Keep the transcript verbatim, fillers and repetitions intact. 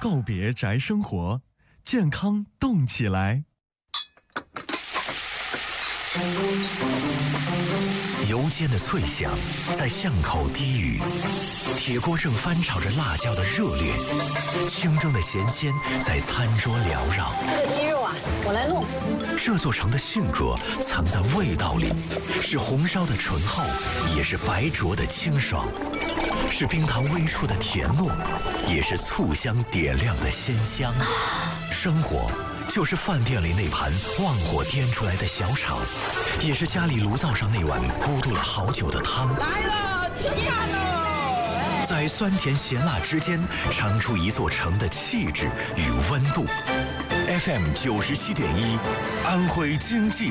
告别宅生活，健康动起来。 油煎的脆响在巷口低语，铁锅正翻炒着辣椒的热烈，清蒸的咸鲜在餐桌缭绕。 这个鸡肉啊，我来弄。 这座城的性格藏在味道里，是红烧的醇厚，也是白灼的清爽，是冰糖微出的甜糯，也是醋香点亮的鲜香。生活就是饭店里那盘旺火颠出来的小炒，也是家里炉灶上那碗咕嘟了好久的汤。 来了，吃饭喽！ 在酸甜咸辣之间，尝出一座城的气质与温度。F M 九十七点一，安徽经济